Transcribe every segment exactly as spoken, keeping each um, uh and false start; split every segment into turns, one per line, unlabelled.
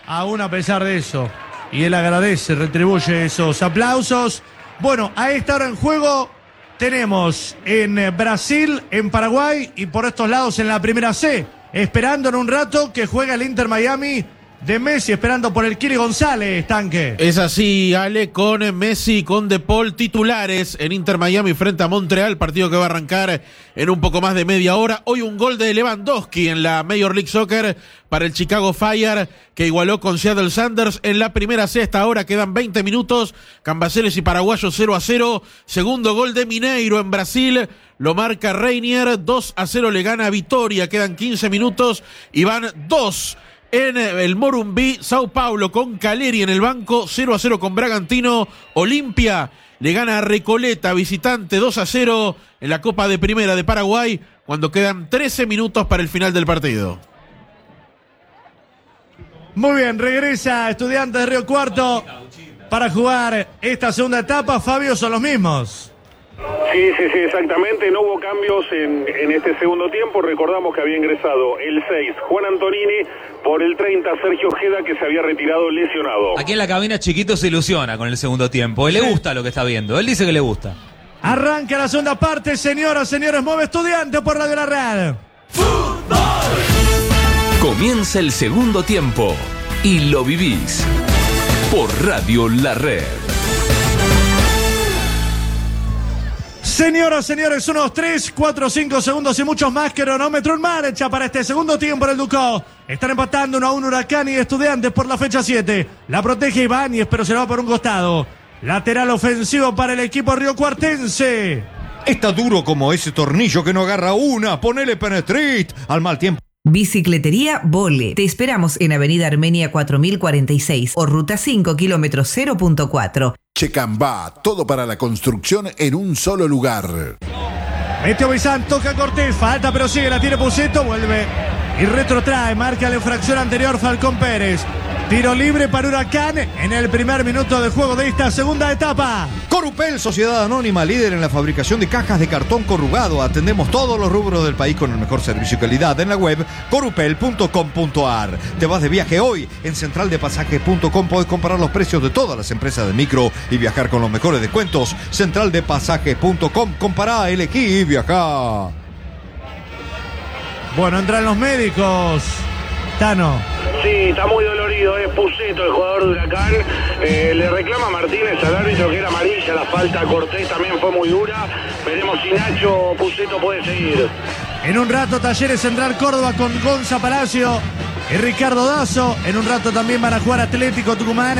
aún a pesar de eso. Y él agradece, retribuye esos aplausos. Bueno, a esta hora en juego tenemos en Brasil, en Paraguay y por estos lados en la primera C. Esperando en un rato que juega el Inter Miami de Messi, esperando por el Kiri González, Tanque.
Es así, Ale, con Messi y con De Paul titulares en Inter Miami frente a Montreal, partido que va a arrancar en un poco más de media hora. Hoy un gol de Lewandowski en la Major League Soccer para el Chicago Fire, que igualó con Seattle Sounders en la primera C. Hasta ahora quedan veinte minutos, Cambaceres y Paraguayos cero a cero. Segundo gol de Mineiro en Brasil, lo marca Reinier, dos a cero le gana Vitória, quedan quince minutos y van dos en el Morumbi. Sao Paulo con Caleri en el banco, cero a cero con Bragantino. Olimpia le gana a Recoleta, visitante, dos a cero en la Copa de Primera de Paraguay, cuando quedan trece minutos para el final del partido.
Muy bien, regresa Estudiantes de Río Cuarto para jugar esta segunda etapa. Fabio, son los mismos.
Sí, sí, sí, exactamente. No hubo cambios en, en este segundo tiempo. Recordamos que había ingresado el seis, Juan Antonini, por el treinta, Sergio Ojeda, que se había retirado lesionado.
Aquí en la cabina Chiquito se ilusiona con el segundo tiempo. Él le gusta lo que está viendo. Él dice que le gusta.
Arranca la segunda parte, señoras, señores. Mueve Estudiantes por Radio La Red.
Comienza el segundo tiempo y lo vivís por Radio La Red.
Señoras, señores, unos tres, cuatro, cinco segundos y muchos más. Cronómetro en marcha para este segundo tiempo en el Ducó. Están empatando uno a uno Huracán y Estudiantes por la fecha siete. La protege Ibáñez, pero se la va por un costado. Lateral ofensivo para el equipo riocuartense.
Está duro como ese tornillo que no agarra una. Ponele Penetrit al mal tiempo.
Bicicletería Vole. Te esperamos en Avenida Armenia cuatro mil cuarenta y seis o Ruta cinco, kilómetro cero punto cuatro.
Checambá, todo para la construcción en un solo lugar.
Meteo Bizán, toca Cortés, falta pero sigue, la tiene Puceto, vuelve y retrotrae, marca la infracción anterior Falcón Pérez. Tiro libre para Huracán en el primer minuto de juego de esta segunda etapa.
Corupel, sociedad anónima, líder en la fabricación de cajas de cartón corrugado. Atendemos todos los rubros del país con el mejor servicio y calidad en la web corupel punto com punto ar. Te vas de viaje hoy. En central de pasajes punto com podés comparar los precios de todas las empresas de micro y viajar con los mejores descuentos. central de pasajes punto com. Compará, elegí y viajá.
Bueno, entran los médicos. Tano.
Sí, está muy dolorido, es Puceto, el jugador de Huracán. Eh, le reclama a Martínez al árbitro que era amarilla, la falta a Cortés también fue muy dura. Veremos si Nacho Puceto puede seguir.
En un rato Talleres Central Córdoba con Gonza Palacio y Ricardo Dazo. En un rato también van a jugar Atlético Tucumán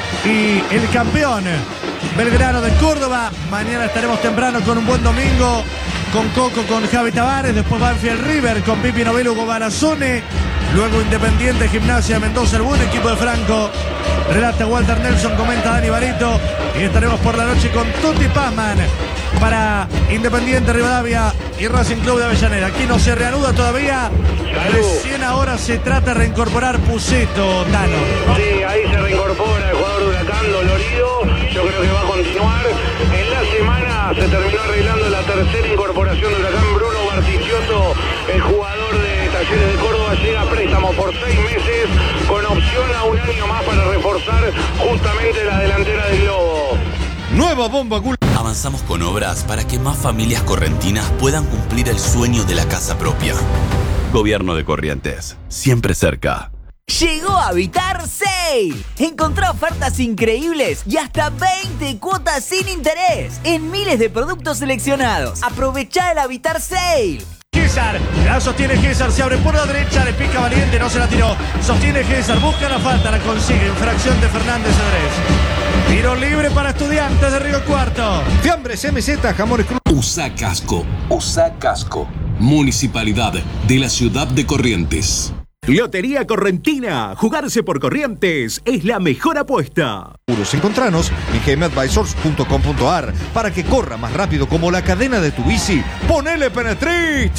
y el campeón Belgrano de Córdoba. Mañana estaremos temprano con un buen domingo, con Coco, con Javi Tavares. Después Banfield River con Pipi Novelo, con Barazone. Luego Independiente, Gimnasia de Mendoza, el buen equipo de Franco. Relata Walter Nelson, comenta Dani Barito. Y estaremos por la noche con Tuti Pazman para Independiente Rivadavia y Racing Club de Avellaneda. Aquí no se reanuda todavía. Recién ahora se trata de reincorporar Puceto, Tano.
Sí, ahí se reincorpora el jugador de Huracán, dolorido. Yo creo que va a continuar. En la semana se terminó arreglando la tercera incorporación de Huracán. Bruno Bartichotto, el jugador de Talleres de Córdoba, llega a préstamo por seis meses con opción a un año más para reforzar justamente la delantera del Globo.
Nueva bomba cool.
Avanzamos con obras para que más familias correntinas puedan cumplir el sueño de la casa propia. Gobierno de Corrientes, siempre cerca.
Llegó Habitar Sale. Encontrá ofertas increíbles y hasta veinte cuotas sin interés en miles de productos seleccionados. Aprovechá el Habitar Sale.
César, la sostiene César, se abre por la derecha, le pica Valiente, no se la tiró. Sostiene César, busca la falta, la consigue. Infracción de Fernández Andrés. Tiro libre para Estudiantes de Río Cuarto.
Fiambres M Z, Jamones Cruz.
Usa casco, usa casco. Municipalidad de la ciudad de Corrientes.
Lotería Correntina. Jugarse por Corrientes es la mejor apuesta.
Encontranos en g m advisors punto com punto ar para que corra más rápido como la cadena de tu bici. ¡Ponele Penetrit!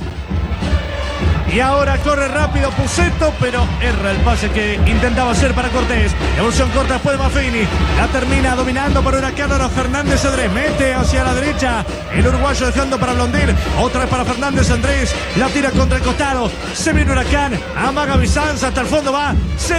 Y ahora corre rápido Puceto, pero erra el pase que intentaba hacer para Cortés. Evolución corta después de Maffini. La termina dominando por Huracán. Ahora Fernández Andrés mete hacia la derecha. El uruguayo dejando para Blondir. Otra vez para Fernández Andrés. La tira contra el costado. Se viene Huracán. Amaga Bizanza. Hasta el fondo va. Se